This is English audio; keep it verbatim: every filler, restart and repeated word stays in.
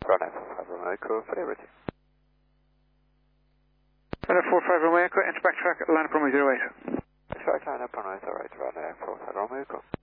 runway four five Romeo Echo, fully ready. Runway four five Romeo Echo, enter backtrack, line up runway zero eight. Backtrack, line up runway zero eight, runway four five Romeo Echo.